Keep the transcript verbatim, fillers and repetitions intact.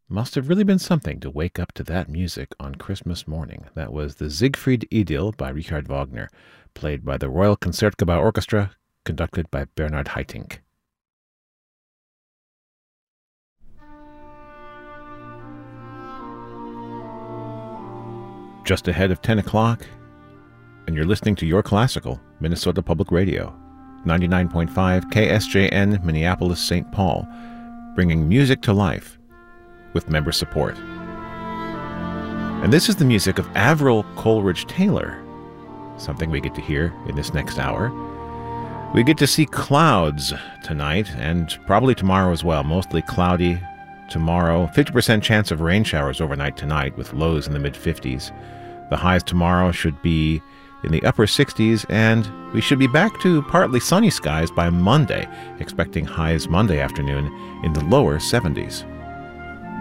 Must have really been something to wake up to that music on Christmas morning. That was the Siegfried Idyll by Richard Wagner, played by the Royal Concertgebouw Orchestra, conducted by Bernard Haitink. Just ahead of ten o'clock, and you're listening to Your Classical, Minnesota Public Radio, ninety-nine point five K S J N, Minneapolis, Saint Paul, bringing music to life with member support. And this is the music of Avril Coleridge Taylor, something we get to hear in this next hour. We get to see clouds tonight and probably tomorrow as well, mostly cloudy tomorrow. fifty percent chance of rain showers overnight tonight with lows in the mid-fifties. The highs tomorrow should be in the upper sixties, and we should be back to partly sunny skies by Monday, expecting highs Monday afternoon in the lower seventies.